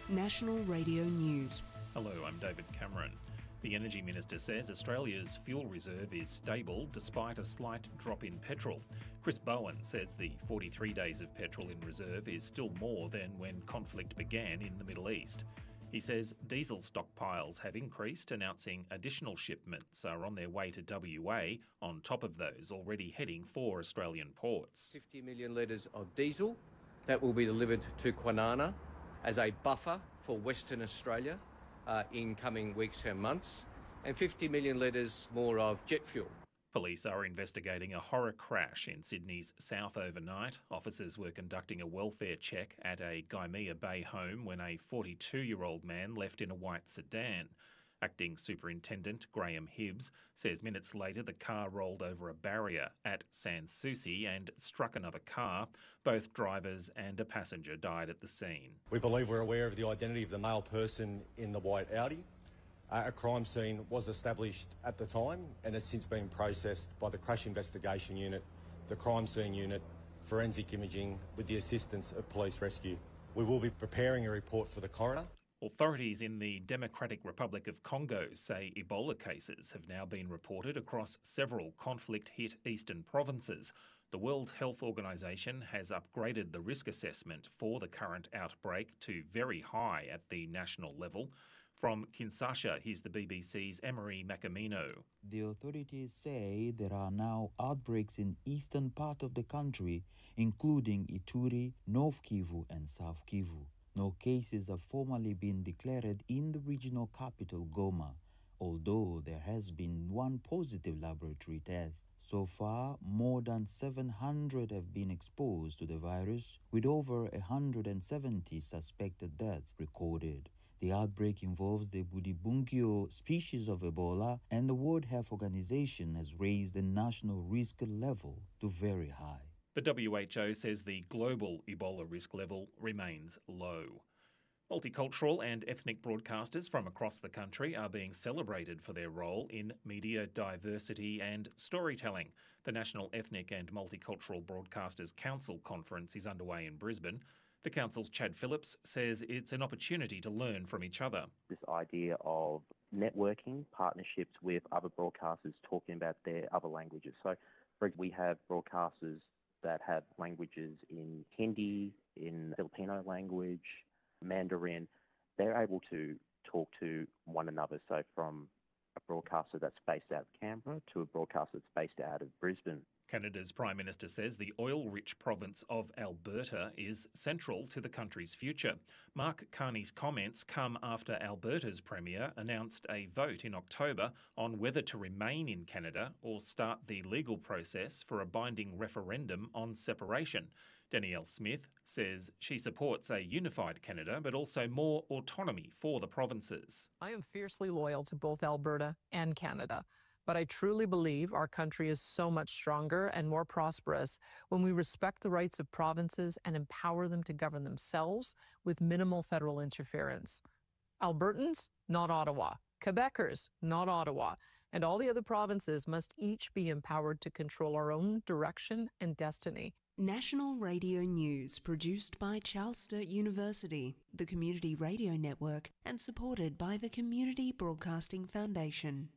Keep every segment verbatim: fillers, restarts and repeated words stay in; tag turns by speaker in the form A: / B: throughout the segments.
A: National Radio News.
B: Hello, I'm David Cameron. The Energy Minister says Australia's fuel reserve is stable despite a slight drop in petrol. Chris Bowen says the forty-three days of petrol in reserve is still more than when conflict began in the Middle East. He says diesel stockpiles have increased, announcing additional shipments are on their way to W A on top of those already heading for Australian ports.
C: fifty million litres of diesel that will be delivered to Kwinana as a buffer for Western Australia uh, in coming weeks and months, and fifty million litres more of jet fuel.
B: Police are investigating a horror crash in Sydney's south overnight. Officers were conducting a welfare check at a Gymea Bay home when a forty-two-year-old man left in a white sedan. Acting Superintendent Graham Hibbs says minutes later the car rolled over a barrier at Sans Souci and struck another car. Both drivers and a passenger died at the scene.
D: We believe we're aware of the identity of the male person in the white Audi. Uh, a crime scene was established at the time and has since been processed by the Crash Investigation Unit, the Crime Scene Unit, Forensic Imaging with the assistance of Police Rescue. We will be preparing a report for the coroner.
B: Authorities in the Democratic Republic of Congo say Ebola cases have now been reported across several conflict-hit eastern provinces. The World Health Organization has upgraded the risk assessment for the current outbreak to very high at the national level. From Kinshasa, here's the B B C's Emery Macamino.
E: The authorities say there are now outbreaks in eastern part of the country, including Ituri, North Kivu and South Kivu. No cases have formally been declared in the regional capital, Goma, although there has been one positive laboratory test. So far, more than seven hundred have been exposed to the virus, with over one hundred seventy suspected deaths recorded. The outbreak involves the Budibungyo species of Ebola, and the World Health Organization has raised the national risk level to very high.
B: The W H O says the global Ebola risk level remains low. Multicultural and ethnic broadcasters from across the country are being celebrated for their role in media diversity and storytelling. The National Ethnic and Multicultural Broadcasters Council conference is underway in Brisbane. The Council's Chad Phillips says it's an opportunity to learn from each other.
F: This idea of networking, partnerships with other broadcasters talking about their other languages. So, for example, we have broadcasters that have languages in Hindi, in Filipino language, Mandarin. They're able to talk to one another. So from a broadcaster that's based out of Canberra to a broadcaster that's based out of Brisbane.
B: Canada's Prime Minister says the oil-rich province of Alberta is central to the country's future. Mark Carney's comments come after Alberta's Premier announced a vote in October on whether to remain in Canada or start the legal process for a binding referendum on separation. Danielle Smith says she supports a unified Canada but also more autonomy for the provinces.
G: I am fiercely loyal to both Alberta and Canada. But I truly believe our country is so much stronger and more prosperous when we respect the rights of provinces and empower them to govern themselves with minimal federal interference. Albertans, not Ottawa. Quebecers, not Ottawa. And all the other provinces must each be empowered to control our own direction and destiny.
A: National Radio News, produced by Charles Sturt University, the Community Radio Network, and supported by the Community Broadcasting Foundation.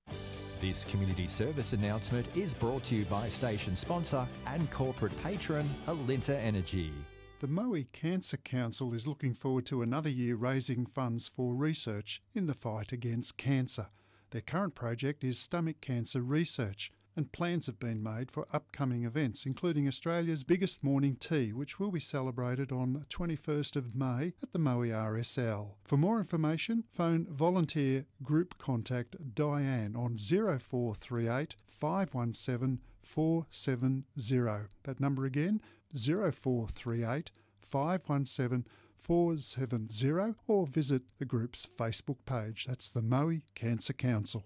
H: This community service announcement is brought to you by station sponsor and corporate patron Alinta Energy.
I: The Moe Cancer Council is looking forward to another year raising funds for research in the fight against cancer. Their current project is stomach cancer research, and plans have been made for upcoming events, including Australia's biggest morning tea, which will be celebrated on the twenty-first of May at the Moe R S L. For more information, phone volunteer group contact Diane on zero four three eight, five one seven, four seven zero. That number again, zero four three eight, five one seven, four seven zero, or visit the group's Facebook page. That's the Moe Cancer Council.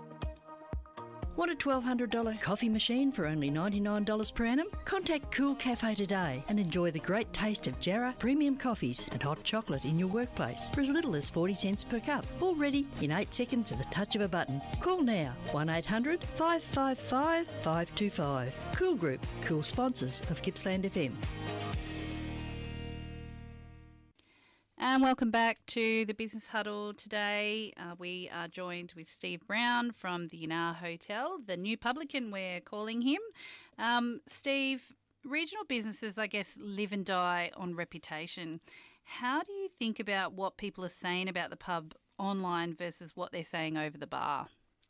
J: Want a twelve hundred dollars coffee machine for only ninety-nine dollars per annum? Contact Cool Cafe today and enjoy the great taste of Jarrah premium coffees and hot chocolate in your workplace for as little as forty cents per cup. All ready in eight seconds at the touch of a button. Call now, one eight hundred, five five five, five two five. Cool Group, cool sponsors of Gippsland F M.
K: And welcome back to the Business Huddle today. Uh, we are joined with Steve Brown from the Yanar Hotel, the new publican we're calling him. Um, Steve, regional businesses, I guess, live and die on reputation. How do you think about what people are saying about the pub online versus what they're saying over the bar?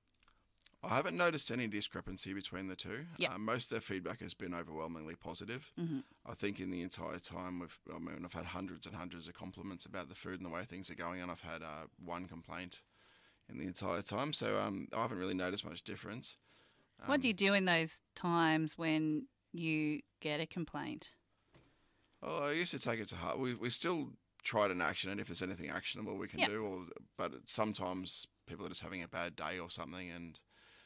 L: I haven't noticed any discrepancy between the two.
K: Yep.
L: Uh, most of their feedback has been overwhelmingly positive.
K: Mm-hmm.
L: I think in the entire time, we've, I mean, I've had hundreds and hundreds of compliments about the food and the way things are going, and I've had uh, one complaint in the entire time. So um, I haven't really noticed much difference. Um,
K: What do you do in those times when you get a complaint?
L: Oh, I used to take it to heart. We we still try to action it if there's anything actionable we can
K: Yep.
L: do, or but sometimes people are just having a bad day or something, and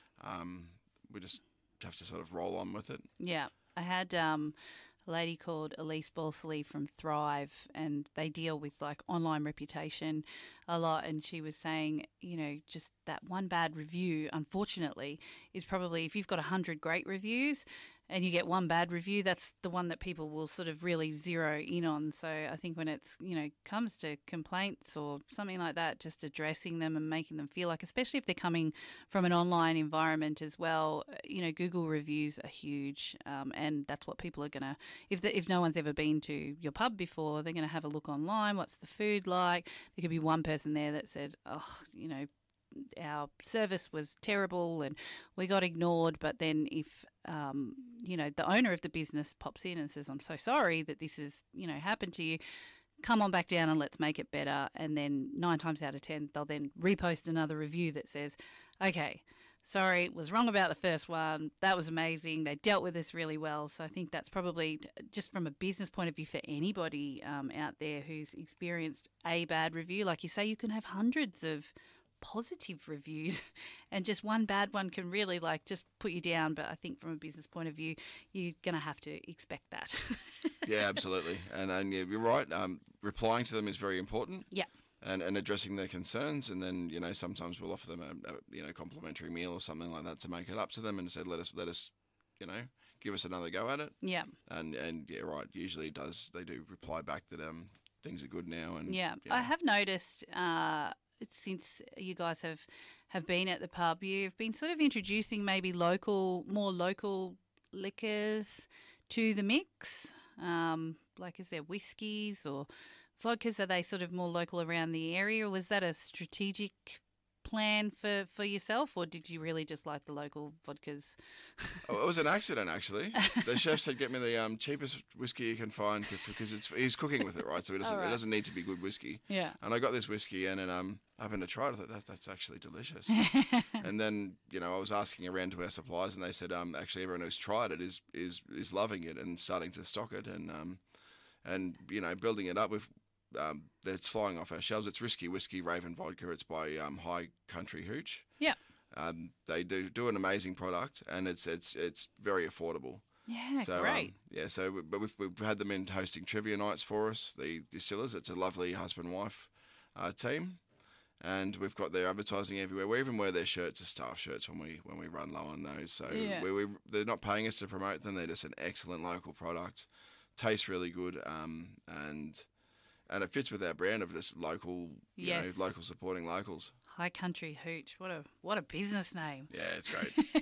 L: um, we just have to sort of roll on with it.
K: Yeah. I had um, a lady called Elise Balsley from Thrive, and they deal with like online reputation a lot. And she was saying, you know, just that one bad review, unfortunately, is probably if you've got a hundred great reviews and you get one bad review, that's the one that people will sort of really zero in on. So I think when it's, you know, comes to complaints or something like that, just addressing them and making them feel like, especially if they're coming from an online environment as well, you know, Google reviews are huge. Um, and that's what people are going to, if the, if no one's ever been to your pub before, they're going to have a look online. What's the food like? There could be one person there that said, oh, you know, our service was terrible and we got ignored. But then if, um, you know, the owner of the business pops in and says, I'm so sorry that this has, you know, happened to you, come on back down and let's make it better. And then nine times out of ten, they'll then repost another review that says, okay, sorry, was wrong about the first one. That was amazing. They dealt with this really well. So I think that's probably just from a business point of view for anybody um, out there who's experienced a bad review. Like you say, you can have hundreds of positive reviews and just one bad one can really like just put you down. But I think from a business point of view, you're going to have to expect that.
L: Yeah, absolutely. And, and yeah, you're right. Um, replying to them is very important.
K: Yeah.
L: And, and addressing their concerns, and then you know sometimes we'll offer them a, a you know complimentary meal or something like that to make it up to them, and said let us let us you know give us another go at it.
K: Yeah.
L: And and yeah, right. Usually it does they do reply back that um things are good now. And
K: yeah,
L: yeah.
K: I have noticed uh, since you guys have have been at the pub, you've been sort of introducing maybe local, more local liquors to the mix. Um, like is there whiskies or vodkas? Are they sort of more local around the area? Or was that a strategic plan for, for yourself, or did you really just like the local vodkas?
L: Oh, it was an accident, actually. The chef said, "Get me the um, cheapest whiskey you can find because it's he's cooking with it, right? So it doesn't
K: right.
L: it doesn't need to be good whiskey."
K: Yeah.
L: And I got this whiskey in, and um, I happened to try it. I thought that, that's actually delicious. And then you know I was asking around to our suppliers, and they said, um, actually everyone who's tried it is is is loving it and starting to stock it, and um, and you know building it up with. Um, that's flying off our shelves. It's Risky Whiskey Raven Vodka. It's by um, High Country Hooch.
K: Yeah.
L: Um, they do do an amazing product, and it's it's it's very affordable.
K: Yeah,
L: so,
K: great.
L: Um, yeah, so we, but we've, we've had them in hosting trivia nights for us. The distillers. It's a lovely husband-wife uh, team, and we've got their advertising everywhere. We even wear their shirts as staff shirts when we when we run low on those. So
K: Yeah.
L: we, we they're not paying us to promote them. They're just an excellent local product. Tastes really good, um, and. And it fits with our brand of just local, you
K: Yes.
L: know, local supporting locals.
K: High Country Hooch. What a what a business name.
L: Yeah, it's great.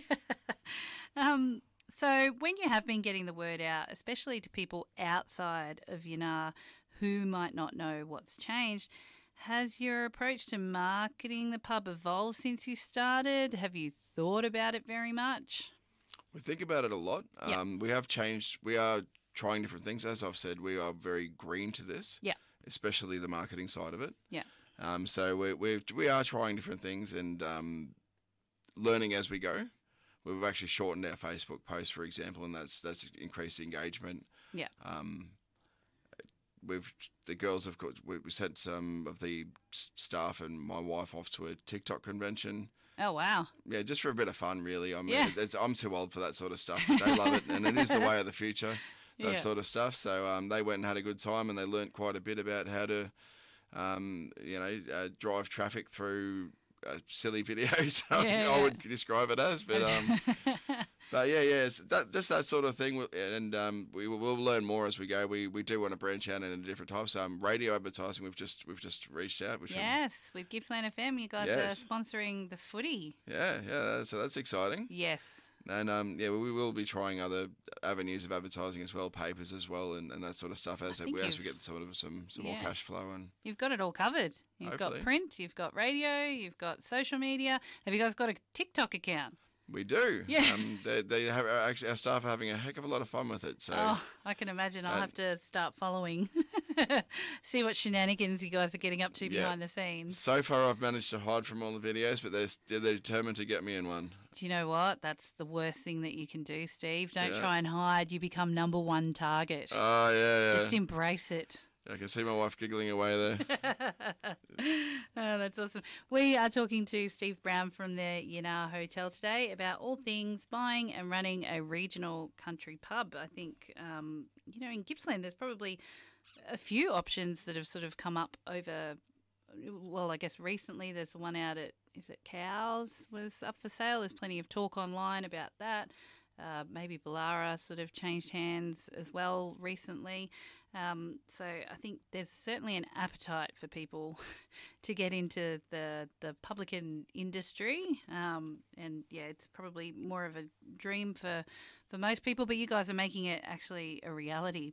K: um, so when you have been getting the word out, especially to people outside of Yanar who might not know what's changed, has your approach to marketing the pub evolved since you started? Have you thought about it very much?
L: We think about it a lot.
K: Yep.
L: Um, we have changed. We are trying different things. As I've said, we are very green to this.
K: Yeah.
L: Especially the marketing side of it.
K: Yeah.
L: Um, so we we we are trying different things and um, learning as we go. We've actually shortened our Facebook post, for example, and that's that's increased engagement.
K: Yeah.
L: Um, we've the girls have got we, we sent some of the s- staff and my wife off to a TikTok convention.
K: Oh wow.
L: Yeah, just for a bit of fun, really. I mean,
K: Yeah.
L: it's, it's, I'm too old for that sort of stuff. But they love it, and it is the way of the future. That
K: Yeah.
L: sort of stuff. So um, they went and had a good time, and they learnt quite a bit about how to, um, you know, uh, drive traffic through uh, silly videos.
K: Yeah.
L: I would describe it as, but um, but yeah, yeah, it's that just that sort of thing, and um, we will we'll learn more as we go. We we do want to branch out into different types. Um, radio advertising, we've just we've just reached out. Which
K: yes, with Gippsland F M, you guys
L: Yes.
K: are sponsoring the footy.
L: Yeah, yeah, so that's exciting.
K: Yes.
L: And um, yeah, we will be trying other avenues of advertising as well, papers as well, and, and that sort of stuff as
K: think
L: we, as we
K: you've-
L: get sort of some, some
K: Yeah.
L: more cash flow. And
K: You've got it all covered. You've
L: Hopefully.
K: got print, you've got radio, you've got social media. Have you guys got a TikTok account?
L: we do.
K: Yeah.
L: Um, they they have actually our staff are having a heck of a lot of fun with it. So
K: Oh, I can imagine. I'll
L: and-
K: have to start following, see what shenanigans you guys are getting up to
L: Yeah.
K: behind the scenes.
L: so far I've managed to hide from all the videos, but they're they're determined to get me in one.
K: Do you know what? That's the worst thing that you can do, Steve. Don't
L: Yeah.
K: try and hide. You become number one target.
L: Oh yeah, yeah.
K: Just embrace it.
L: I can see my wife giggling away there.
K: Oh, that's awesome. We are talking to Steve Brown from the Yanar Hotel today about all things buying and running a regional country pub. I think, um, you know, in Gippsland, there's probably a few options that have sort of come up over, well, I guess recently there's the one out at, is it Cows was up for sale. There's plenty of talk online about that. Uh, maybe Ballara sort of changed hands as well recently. Um, so I think there's certainly an appetite for people to get into the, the publican industry. Um, and yeah, it's probably more of a dream for, for most people, but you guys are making it actually a reality.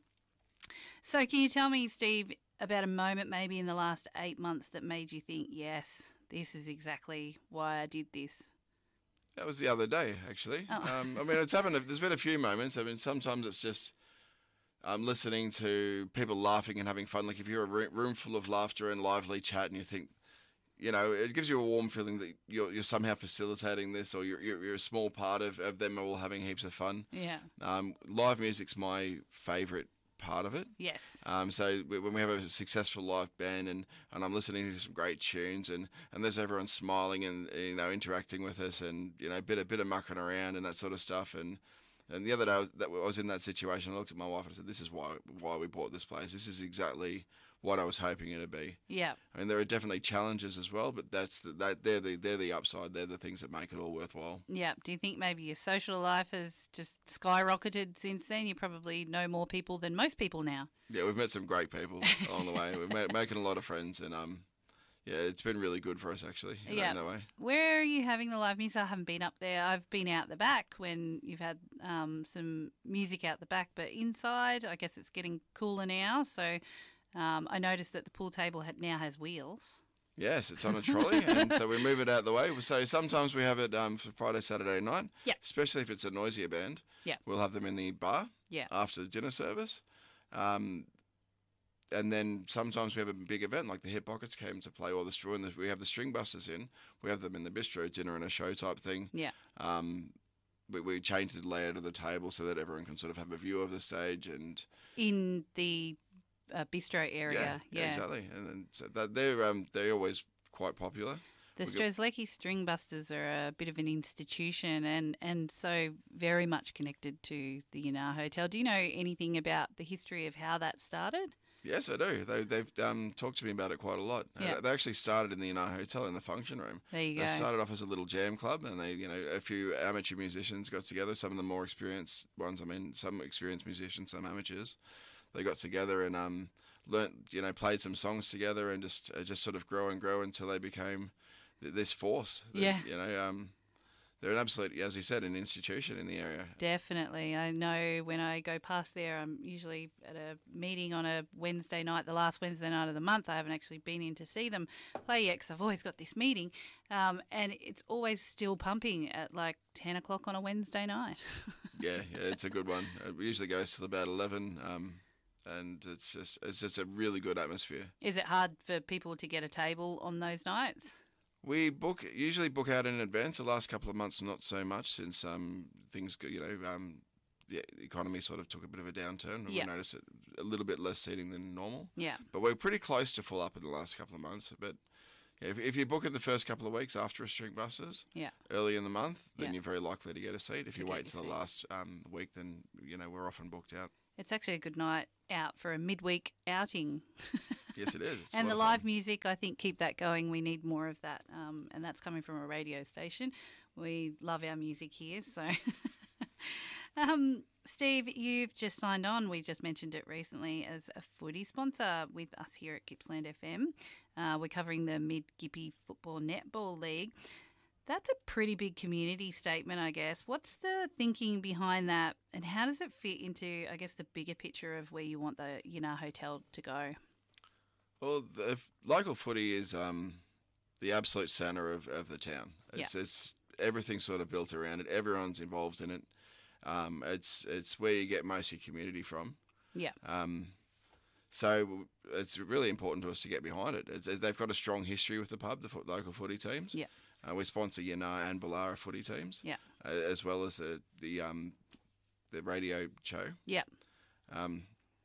K: So can you tell me, Steve, about a moment maybe in the last eight months that made you think, yes, this is exactly why I did this?
L: That was the other day, actually.
K: Oh.
L: Um, I mean, it's happened. There's been a few moments. I mean, sometimes it's just um, listening to people laughing and having fun. Like if you're a room room full of laughter and lively chat, and you think, you know, it gives you a warm feeling that you're you're somehow facilitating this, or you're you're, you're a small part of, of them all having heaps of fun.
K: Yeah.
L: Um, live music's my favourite part of it.
K: Yes.
L: Um, so we- when we have a successful live band and, and I'm listening to some great tunes and, and there's everyone smiling and you know interacting with us and you know a bit a bit of mucking around and that sort of stuff and and the other day I was, that I was in that situation. I looked at my wife and I said, "This is why why we bought this place. This is exactly what I was hoping it to be."
K: Yeah.
L: I mean, there are definitely challenges as well, but that's the, that they're the they're the upside. They're the things that make it all worthwhile.
K: Yeah. Do you think maybe your social life has just skyrocketed since then? You probably know more people than most people now.
L: Yeah, we've met some great people along the way. We're ma- making a lot of friends, and um, yeah, it's been really good for us actually. In,
K: Yeah.
L: that, in that way.
K: Where are you having the live music? I haven't been up there. I've been out the back when you've had um, some music out the back, but inside, I guess it's getting cooler now. So um, I noticed that the pool table had, now has wheels.
L: Yes, it's on a trolley, and so we move it out the way. So sometimes we have it um, for Friday, Saturday night.
K: Yeah.
L: Especially if it's a noisier band.
K: Yeah.
L: We'll have them in the bar.
K: Yeah.
L: After the dinner service. Um, and then sometimes we have a big event like the Hip Pockets came to play, or the Straw, and the, we have the String Busters in. We have them in the bistro, dinner and a show type thing.
K: Yeah.
L: Um, we, we change the layout of the table so that everyone can sort of have a view of the stage and
K: In the uh, bistro area.
L: yeah,
K: Yeah.
L: exactly. And then so that they're um, they're always quite popular.
K: The
L: We got-
K: Strzelecki String Busters are a bit of an institution and, and so very much connected to the Yanar Hotel. Do you know anything about the history of how that started?
L: Yes, I do. They, they've um, talked to me about it quite a lot. Uh,
K: Yeah.
L: They actually started in the Yanar Hotel in the function room.
K: There you
L: They
K: go.
L: started off as a little jam club, and they, you know, a few amateur musicians got together. Some of the more experienced ones, I mean, some experienced musicians, some amateurs. They got together and um, learnt, you know, played some songs together, and just uh, just sort of grow and grow until they became th- this force. that,
K: Yeah.
L: You know, um, they're an absolute, as you said, an institution in the area.
K: Definitely. I know when I go past there, I'm usually at a meeting on a Wednesday night, the last Wednesday night of the month. I haven't actually been in to see them play yet because I've always got this meeting. Um, and it's always still pumping at like ten o'clock on a Wednesday night.
L: Yeah, yeah, it's a good one. It usually goes till about eleven, um, and it's just it's just a really good atmosphere.
K: Is it hard for people to get a table on those nights?
L: We book usually book out in advance. The last couple of months, not so much since um, things, go- you know, um, the economy sort of took a bit of a downturn.
K: Yeah.
L: We noticed it, a little bit less seating than normal.
K: Yeah.
L: But we're pretty close to full up in the last couple of months. But yeah, if, if you book it the first couple of weeks after a String Busters,
K: Yeah.
L: early in the month, then
K: Yeah.
L: you're very likely to get a seat. If
K: To
L: you
K: get
L: wait
K: your
L: till the
K: seat.
L: last um, week, then you know we're often booked out.
K: It's actually a good night out for a midweek outing.
L: Yes, it is. It's
K: and
L: a
K: the
L: lot of
K: live
L: fun.
K: music, I think, keep that going. We need more of that, um, and that's coming from a radio station. We love our music here, so... um, Steve, you've just signed on, we just mentioned it recently, as a footy sponsor with us here at Gippsland F M. Uh, we're covering the Mid-Gippy Football Netball League. That's a pretty big community statement, I guess. What's the thinking behind that, and how does it fit into, I guess, the bigger picture of where you want the Yanar Hotel to go?
L: Well, the f- local footy is um, the absolute centre of, of the town. It's,
K: Yeah.
L: it's everything's sort of built around it. Everyone's involved in it. Um, it's it's where you get most of your community from.
K: Yeah.
L: Um, so it's really important to us to get behind it. It's, they've got a strong history with the pub, the fo- local footy teams.
K: Yeah.
L: Uh, we sponsor Yanar and Ballara footy teams.
K: Yeah.
L: Uh, as well as the the um, the radio show.
K: Yeah.
L: Um,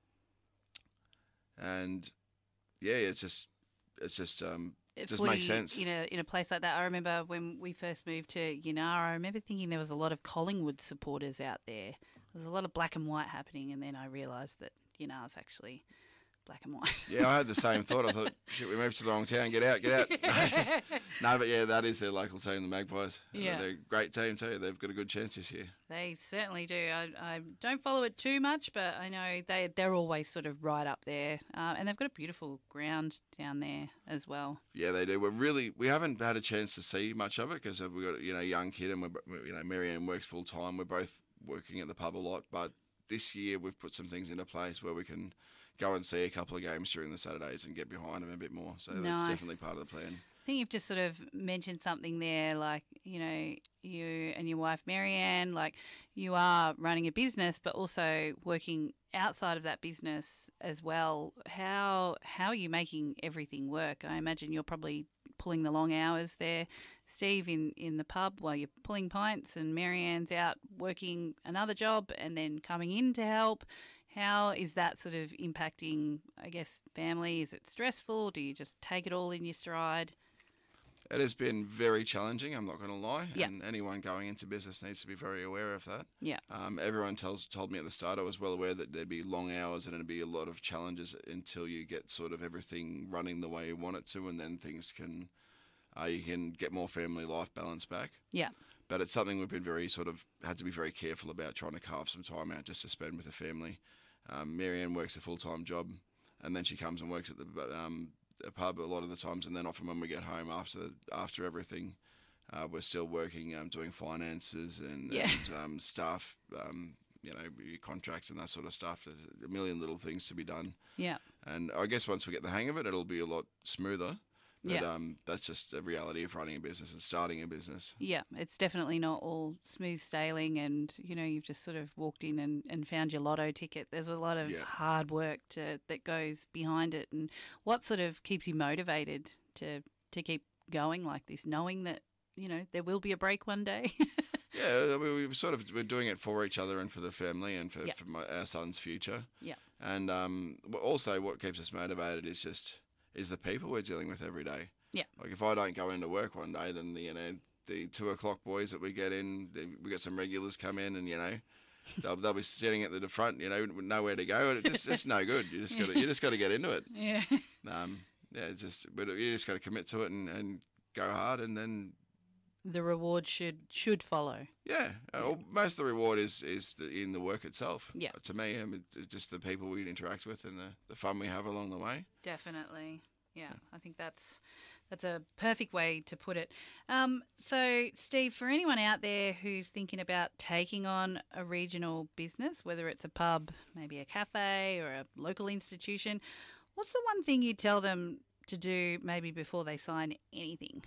L: and yeah, it's just it's just um,
K: It
L: just
K: footy
L: makes sense.
K: in a in a place like that. I remember when we first moved to Yanar, I remember thinking there was a lot of Collingwood supporters out there. There was a lot of black and white happening, and then I realised that Yanar's actually black and white.
L: Yeah, I had the same thought. I thought, shit, we moved to the wrong town. Get out, get out. No, but yeah, that is their local team, the Magpies.
K: Yeah.
L: They're a great team too. They've got a good chance this year.
K: They certainly do. I, I don't follow it too much, but I know they, they're always sort of right up there. Uh, and they've got a beautiful ground down there as well.
L: Yeah, they do. We're really, we haven't had a chance to see much of it because we've got, you know, a young kid and we're, you know, Marianne works full time. We're both working at the pub a lot, but this year we've put some things into place where we can go and see a couple of games during the Saturdays and get behind them a bit more. So that's
K: Nice.
L: definitely part of the plan.
K: I think you've just sort of mentioned something there, like, you know, you and your wife, Marianne, like you are running a business, but also working outside of that business as well. How how are you making everything work? I imagine you're probably pulling the long hours there, Steve, in, in the pub while you're pulling pints, and Marianne's out working another job and then coming in to help. How is that sort of impacting, I guess, family? Is it stressful? Do you just take it all in your stride?
L: It has been very challenging, I'm not going to lie.
K: Yeah.
L: And anyone going into business needs to be very aware of that.
K: Yeah.
L: Um, everyone tells told me at the start, I was well aware that there'd be long hours and it'd be a lot of challenges until you get sort of everything running the way you want it to, and then things can, uh, you can get more family life balance back.
K: Yeah.
L: But it's something we've been very sort of, had to be very careful about, trying to carve some time out just to spend with the family. Um, Marianne works a full-time job, and then she comes and works at the um, a pub a lot of the times, and then often when we get home after after everything, uh, we're still working, um, doing finances and,
K: Yeah.
L: and um, staff, um, you know, your contracts and that sort of stuff. There's a million little things to be done.
K: Yeah.
L: And I guess once we get the hang of it, it'll be a lot smoother. But
K: Yeah.
L: um, that's just a reality of running a business and starting a business.
K: Yeah, it's definitely not all smooth sailing and, you know, you've just sort of walked in and, and found your lotto ticket. There's a lot of
L: Yeah.
K: hard work to, that goes behind it. And what sort of keeps you motivated to, to keep going like this, knowing that, you know, there will be a break one day?
L: Yeah, we, we sort of we're doing it for each other and for the family and for,
K: Yeah.
L: for my, our son's future.
K: Yeah.
L: And um, w- also what keeps us motivated is just is the people we're dealing with every day.
K: Yeah.
L: Like if I don't go into work one day, then the, you know the two o'clock boys that we get in, they, we get some regulars come in, and you know they'll they'll be sitting at the front, you know, with nowhere to go. It's just it's no good. You just got to you just got to get into it.
K: Yeah.
L: Um, yeah, it's just but you just got to commit to it and, and go hard, and then
K: The reward should should follow.
L: yeah, uh, well, most of the reward is is the, in the work itself.
K: Yeah.
L: Uh, to me, I mean, it's just the people we interact with and the, the fun we have along the way.
K: Definitely. Yeah, I think that's that's a perfect way to put it. Um, so, Steve, for anyone out there who's thinking about taking on a regional business, whether it's a pub, maybe a cafe or a local institution, what's the one thing you tell them to do maybe before they sign anything?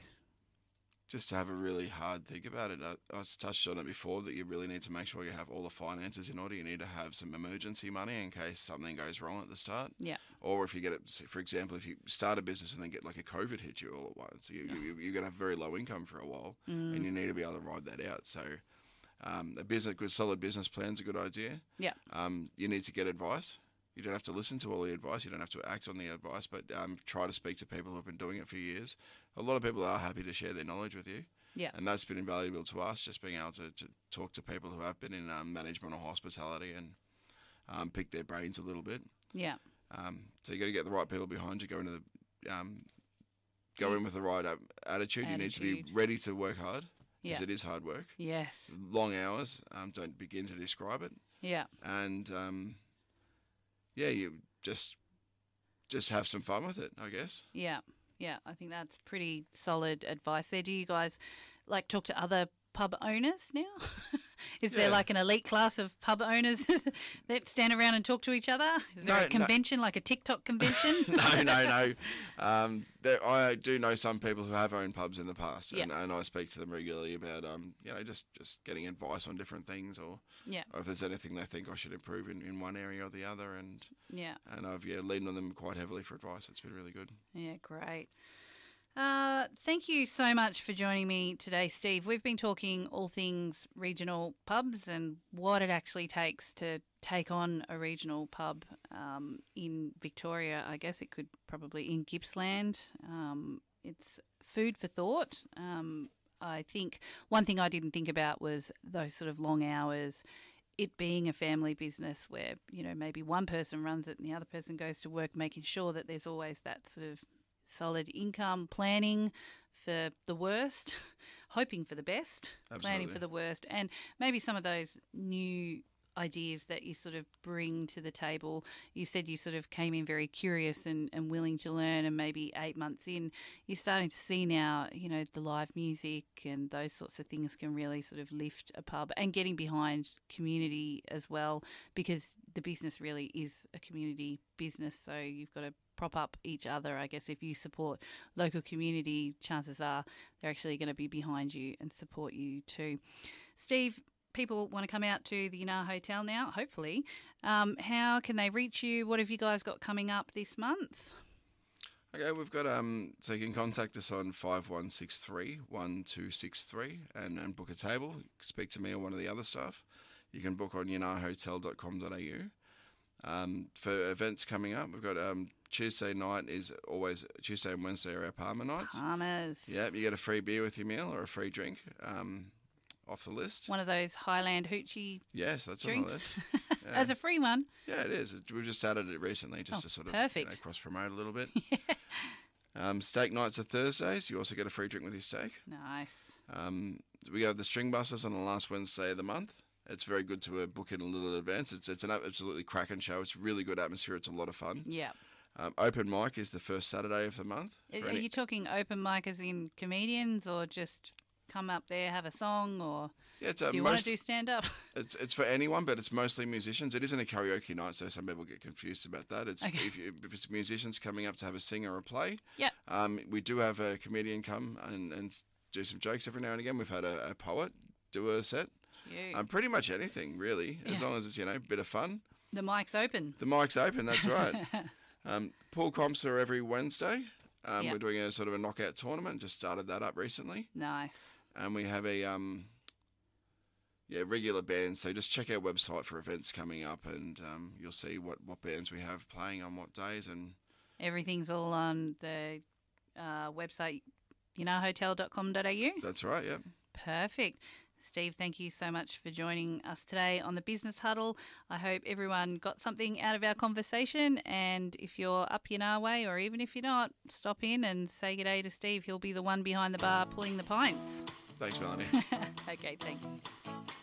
L: Just to have a really hard think about it. I, I touched on it before that you really need to make sure you have all the finances in order. You need to have some emergency money in case something goes wrong at the start.
K: Yeah.
L: Or if you get it, for example, if you start a business and then get like a COVID hit you all at once, you, you, you're going to have very low income for a while,
K: Mm.
L: and you need to be able to ride that out. So um, a business, good solid business plan is a good idea.
K: Yeah.
L: Um, you need to get advice. You don't have to listen to all the advice. You don't have to act on the advice, but um, try to speak to people who have been doing it for years. A lot of people are happy to share their knowledge with you.
K: Yeah.
L: And that's been invaluable to us, just being able to, to talk to people who have been in um, management or hospitality. And um, pick their brains a little bit.
K: Yeah.
L: Um, so you got to get the right people behind you. Go into the, um, go in with the right uh, attitude. You need to be
K: Attitude.
L: ready to work hard because
K: Yeah.
L: it is hard work.
K: Yes.
L: Long hours. Um, don't begin to describe it.
K: Yeah.
L: And um, yeah, you just just have some fun with it, I guess.
K: Yeah. Yeah. I think that's pretty solid advice there. Do you guys like talk to other pub owners now? Is
L: Yeah.
K: there like an elite class of pub owners that stand around and talk to each other? Is there
L: No,
K: a convention, like a TikTok convention?
L: no, no, no. Um, there, I do know some people who have owned pubs in the past, and,
K: Yeah.
L: and I speak to them regularly about, um, you know, just, just getting advice on different things, or,
K: Yeah.
L: or if there's anything they think I should improve in, in one area or the other, and
K: Yeah.
L: and I've yeah leaned on them quite heavily for advice. It's been really good.
K: Yeah, great. Uh, thank you so much for joining me today, Steve. We've been talking all things regional pubs and what it actually takes to take on a regional pub um, in Victoria. I guess it could probably in Gippsland. Um, it's food for thought. Um, I think one thing I didn't think about was those sort of long hours. It being a family business where, you know, maybe one person runs it and the other person goes to work, making sure that there's always that sort of solid income, planning for the worst, hoping for the best, planning
L: Absolutely.
K: for the worst, and maybe some of those new ideas that you sort of bring to the table. You said you sort of came in very curious and, and willing to learn, and maybe eight months in, you're starting to see now, you know, the live music and those sorts of things can really sort of lift a pub, and getting behind community as well, because the business really is a community business. So you've got to prop up each other. I guess if you support local community, chances are they're actually going to be behind you and support you too. Steve, people want to come out to the Yanar Hotel now, hopefully. Um, how can they reach you? What have you guys got coming up this month?
L: Okay, we've got um, so you can contact us on five one six three, one two six three and, and book a table. Speak to me or one of the other staff. You can book on yanar hotel dot com dot a u. Um, for events coming up, we've got um, Tuesday night is always, Tuesday and Wednesday are our Palmer nights.
K: Palmers.
L: Yeah, you get a free beer with your meal or a free drink um, off the list.
K: One of those Highland Hoochie
L: Yes, that's
K: drinks.
L: on the list. Yeah.
K: As a free one.
L: Yeah, it is. It- We've just added it recently just
K: Oh,
L: to sort of
K: perfect.
L: You know, cross-promote a little bit. um, steak nights are Thursdays. You also get a free drink with your steak.
K: Nice.
L: Um, we have the string buses on the last Wednesday of the month. It's very good to uh, book in a little in advance. It's it's an absolutely cracking show. It's really good atmosphere. It's a lot of fun.
K: Yeah.
L: Um, open mic is the first Saturday of the month.
K: Are,
L: for
K: are
L: any-
K: you talking open mic as in comedians, or just come up there, have a song, or
L: Yeah, it's, uh,
K: do you want
L: most-
K: to do stand-up?
L: It's it's for anyone, but it's mostly musicians. It isn't a karaoke night, so some people get confused about that. It's
K: Okay.
L: if, you, if it's musicians coming up to have a sing or a play.
K: Yep.
L: Um, we do have a comedian come and, and do some jokes every now and again. We've had a, a poet do a set.
K: Cute.
L: Um, pretty much anything, really, as
K: Yeah.
L: long as it's, you know, a bit of fun.
K: The mic's open.
L: The mic's open, that's right. um, pool comps are every Wednesday. Um,
K: Yep.
L: We're doing a sort of a knockout tournament. Just started that up recently.
K: Nice.
L: And we have a um, yeah regular bands. So just check our website for events coming up, and um, you'll see what, what bands we have playing on what days. And
K: Everything's all on the uh, website, yanar hotel dot com dot a u.
L: that's right. Yep.
K: Perfect. Steve, thank you so much for joining us today on the Business Huddle. I hope everyone got something out of our conversation, and if you're up Yanar way, or even if you're not, stop in and say good day to Steve. He'll be the one behind the bar pulling the pints.
L: Thanks, Melanie.
K: Okay, thanks.